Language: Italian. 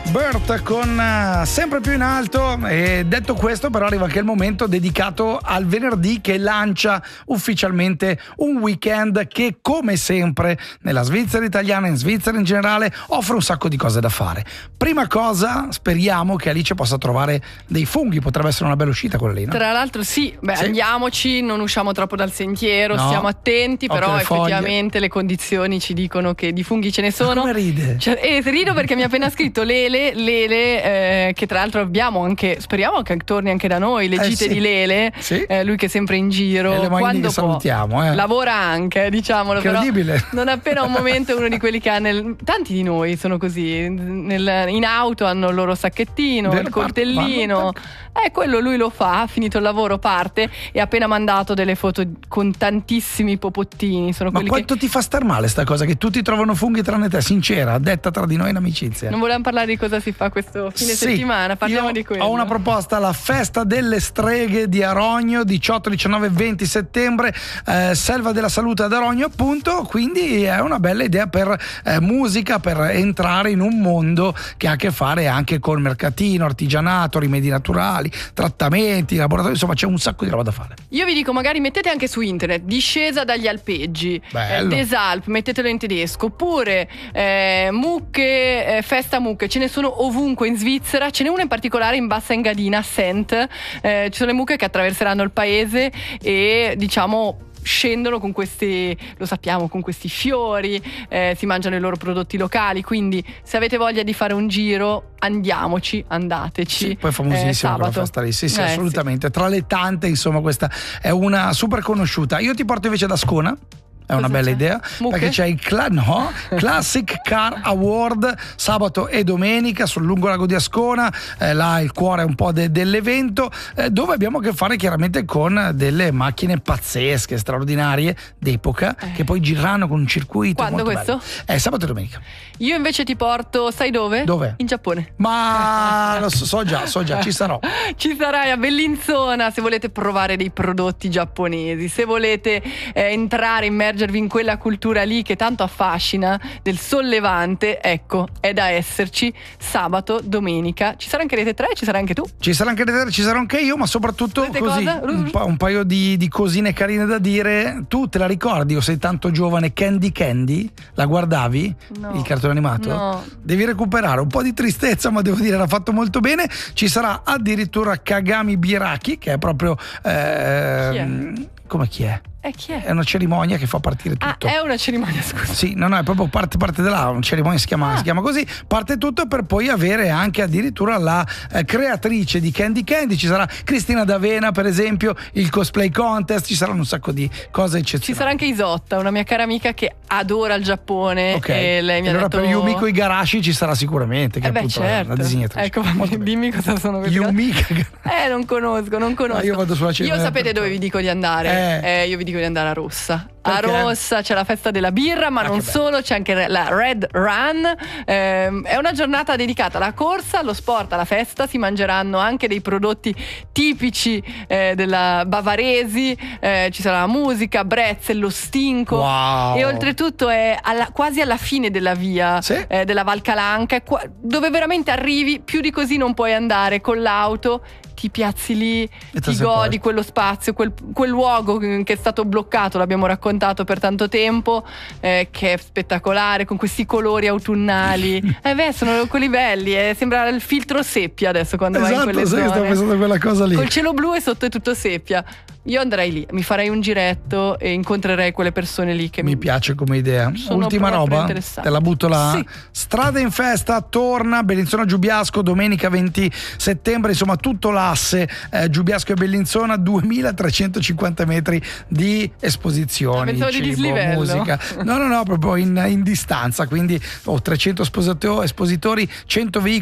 Bert con Sempre più in alto. E detto questo, però, arriva anche il momento dedicato al venerdì, che lancia ufficialmente un weekend che, come sempre nella Svizzera italiana, in Svizzera in generale, offre un sacco di cose da fare. Prima cosa, speriamo che Alice possa trovare dei funghi, potrebbe essere una bella uscita quella lì, no? Tra l'altro sì. Andiamoci, non usciamo troppo dal sentiero, no, stiamo attenti, però effettivamente le condizioni ci dicono che di funghi ce ne sono. Ma come ride? Rido perché mi ha appena scritto Lele, che tra l'altro abbiamo anche, speriamo che torni anche da noi, le gite di Lele, lui che è sempre in giro, e quando salutiamo, lavora anche, diciamolo, incredibile. Però non appena un momento è uno di quelli che ha tanti di noi sono così, in auto hanno il loro sacchettino, il coltellino, quello lui lo fa, ha finito il lavoro, parte e ha appena mandato delle foto con tantissimi popottini. Sono ma quanto ti fa star male sta cosa, che tutti trovano funghi tranne te, sincera, detta tra di noi in amicizia? Non volevamo parlare di cosa si fa questo fine settimana, parliamo di quello. Ho una proposta: la festa delle streghe di Arogno, 18, 19 e 20 settembre, Selva della Salute ad Arogno, appunto. Quindi è una bella idea per musica, per entrare in un mondo che ha a che fare anche con mercatino, artigianato, rimedi naturali, trattamenti, laboratori, insomma c'è un sacco di roba da fare. Io vi dico, magari mettete anche su internet discesa dagli alpeggi, Desalp, mettetelo in tedesco, oppure mucche, festa mucche, ce ne sono ovunque in Svizzera, ce n'è una in particolare in Bassa Engadina, Sent, ci sono le mucche che attraverseranno il paese e diciamo scendono con questi, lo sappiamo, con questi fiori, si mangiano i loro prodotti locali, quindi se avete voglia di fare un giro andateci. Sì, poi è famosissima quella festa lì, sì, assolutamente. Tra le tante, insomma, questa è una super conosciuta. Io ti porto invece ad Ascona. È una bella idea, perché c'è il Classic Car Award sabato e domenica sul lungolago di Ascona, là il cuore un po' dell'evento, dove abbiamo a che fare chiaramente con delle macchine pazzesche, straordinarie, d'epoca, che poi gireranno con un circuito. Quando molto questo? Bello. Sabato e domenica. Io invece ti porto, sai dove? Dove? In Giappone. Ma lo so già, ci sarò. Ci sarai a Bellinzona se volete provare dei prodotti giapponesi, se volete entrare, immergervi in quella cultura lì che tanto affascina, del sollevante. Ecco, è da esserci sabato, domenica. Ci sarà anche Rete 3, ci sarai anche tu. Ci sarà anche Rete 3, ci sarò anche io, ma soprattutto così un paio di cosine carine da dire. Tu te la ricordi o sei tanto giovane? Candy? La guardavi? No. Il cartone animato? No. Devi recuperare, un po' di tristezza, ma devo dire era fatto molto bene. Ci sarà addirittura Kagami Biraki, che è proprio chi è? Come chi è? Chi è? È una cerimonia che fa partire tutto. È una cerimonia, scusa. Sì, no, è proprio parte della una cerimonia, si chiama così, parte tutto per poi avere anche addirittura la creatrice di Candy. Ci sarà Cristina D'Avena, per esempio, il cosplay contest, ci saranno un sacco di cose eccezionali. Ci sarà anche Isotta, una mia cara amica che adora il Giappone, e lei mi ha detto... per Yumiko Igarashi ci sarà sicuramente, che è appunto certo. la disegnatrice. Ecco, dimmi cosa sono queste Yumiko. Non conosco. No, io vado sulla cerimonia. Io sapete dove vi dico di andare? Io vi dico di andare a Rossa. A Rossa c'è la festa della birra, ma non solo, c'è anche la Red Run. È una giornata dedicata alla corsa, allo sport, alla festa. Si mangeranno anche dei prodotti tipici della bavaresi, ci sarà la musica, brezel, lo stinco. Wow. E oltretutto è quasi alla fine della via della Val Calanca, dove veramente arrivi, più di così non puoi andare con l'auto. Ti piazzi lì, ti godi quello spazio, quel luogo che è stato bloccato, l'abbiamo raccontato per tanto tempo, che è spettacolare, con questi colori autunnali. Sono quelli belli, sembra il filtro seppia adesso quando vai in quelle zone. Sto pensando a quella cosa lì. Col cielo blu e sotto è tutto seppia. Io andrei lì, mi farei un giretto e incontrerei quelle persone lì che mi piace come idea. Ultima roba, te la butto là. Sì. Strada in festa torna, Bellinzona Giubiasco, domenica 20 settembre, insomma tutto l'asse Giubiasco e Bellinzona, 2350 metri di esposizioni, pensavo di dislivello. Musica. No, proprio in distanza, quindi 300 espositori, 100 veicoli